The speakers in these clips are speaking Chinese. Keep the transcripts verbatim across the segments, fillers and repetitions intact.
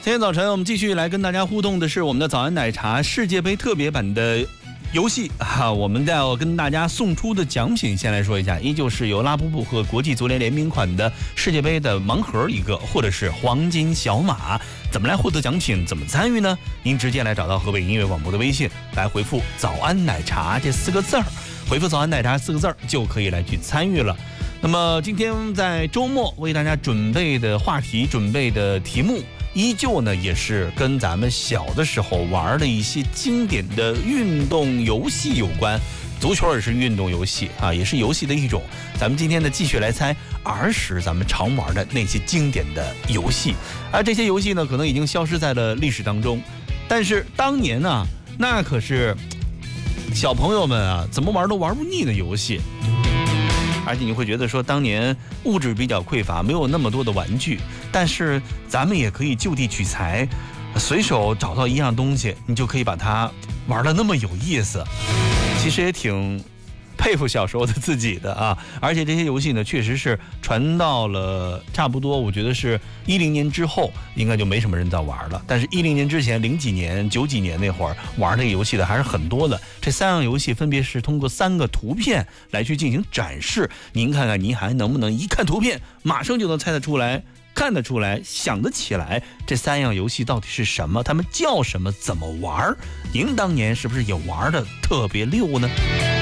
今天早晨我们继续来跟大家互动的是我们的早安奶茶世界杯特别版的游戏啊，我们要跟大家送出的奖品先来说一下，依旧是由拉布布和国际足联联名款的世界杯的盲盒一个，或者是黄金小马。怎么来获得奖品，怎么参与呢？您直接来找到河北音乐广播的微信，来回复早安奶茶这四个字儿，回复早安奶茶四个字儿就可以来去参与了。那么今天在周末为大家准备的话题，准备的题目依旧呢，也是跟咱们小的时候玩的一些经典的运动游戏有关。足球也是运动游戏啊，也是游戏的一种。咱们今天呢，继续来猜儿时咱们常玩的那些经典的游戏。而这些游戏呢，可能已经消失在了历史当中，但是当年呢、啊，那可是小朋友们啊，怎么玩都玩不腻的游戏。而且你会觉得说，当年物质比较匮乏，没有那么多的玩具，但是咱们也可以就地取材，随手找到一样东西，你就可以把它玩得那么有意思。其实也挺佩服小时候的自己的啊！而且这些游戏呢，确实是传到了差不多，我觉得是一零年之后，应该就没什么人在玩了。但是，一零年之前，零几年、九几年那会儿玩这个游戏的还是很多的。这三样游戏分别是通过三个图片来去进行展示。您看看，您还能不能一看图片，马上就能猜得出来？看得出来，想得起来，这三样游戏到底是什么？它们叫什么？怎么玩？您当年是不是也玩的特别溜呢？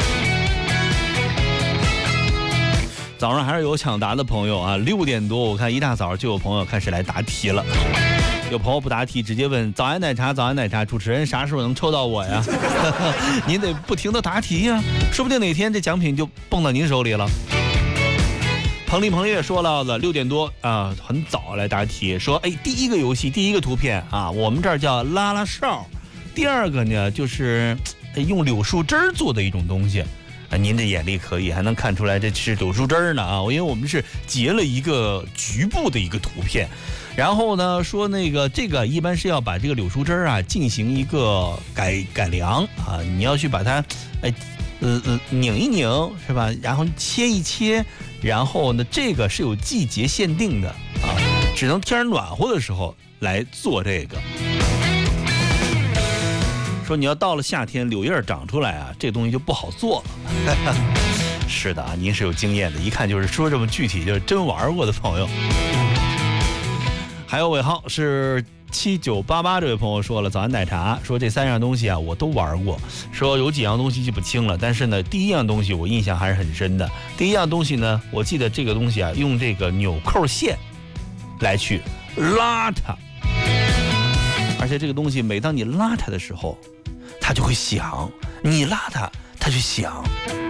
早上还是有抢答的朋友啊，六点多我看一大早就有朋友开始来答题了。有朋友不答题，直接问早安奶茶，早安奶茶，主持人啥时候能抽到我呀？您得不停的答题呀，说不定哪天这奖品就蹦到您手里了。彭丽彭月说到了六点多啊，很早来答题，说哎，第一个游戏第一个图片啊，我们这儿叫拉拉哨，第二个呢就是用柳树枝做的一种东西。啊，您的眼力可以，还能看出来这是柳树枝呢啊！因为我们是截了一个局部的一个图片，然后呢说那个这个一般是要把这个柳树枝啊进行一个改改良啊，你要去把它哎呃呃拧一拧是吧？然后切一切，然后呢这个是有季节限定的啊，只能天暖和的时候来做这个。说你要到了夏天柳叶长出来啊，这东西就不好做了。是的啊，您是有经验的，一看就是说这么具体，就是真玩过的朋友。还有尾号是七九八八这位朋友说了，早安奶茶，说这三样东西啊我都玩过，说有几样东西记不清了，但是呢第一样东西我印象还是很深的。第一样东西呢，我记得这个东西啊用这个纽扣线来去拉它，而且这个东西每当你拉它的时候它就会响，你拉它它就响。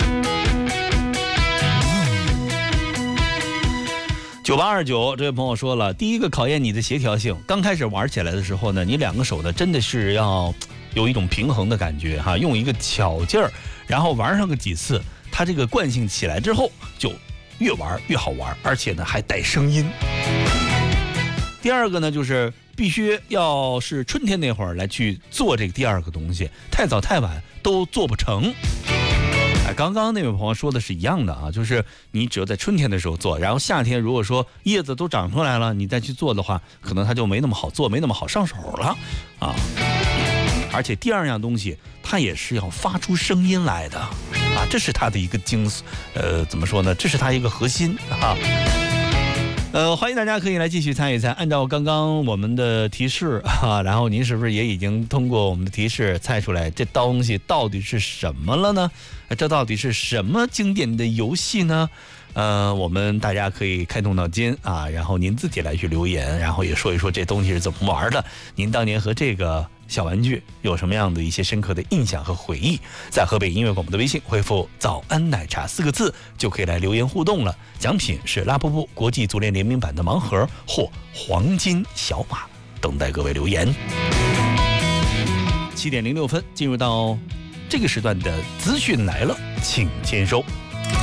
九八二九这位朋友说了，第一个考验你的协调性，刚开始玩起来的时候呢，你两个手呢真的是要有一种平衡的感觉哈，用一个巧劲儿，然后玩上个几次，它这个惯性起来之后就越玩越好玩，而且呢还带声音。第二个呢就是必须要是春天那会儿来去做这个第二个东西，太早太晚都做不成。哎，刚刚那位朋友说的是一样的啊，就是你只有在春天的时候做，然后夏天如果说叶子都长出来了，你再去做的话，可能它就没那么好做，没那么好上手了啊。而且第二样东西它也是要发出声音来的啊，这是它的一个精髓，呃，怎么说呢？这是它一个核心啊。呃，欢迎大家可以来继续参与猜，按照刚刚我们的提示啊，然后您是不是也已经通过我们的提示猜出来这东西到底是什么了呢？这到底是什么经典的游戏呢？呃，我们大家可以开动脑筋啊，然后您自己来去留言，然后也说一说这东西是怎么玩的，您当年和这个小玩具有什么样的一些深刻的印象和回忆，在河北音乐广播的微信回复早安奶茶四个字就可以来留言互动了，奖品是拉布布国际足联联名版的盲盒或黄金小马，等待各位留言。七点零六分进入到这个时段的资讯来了，请签收。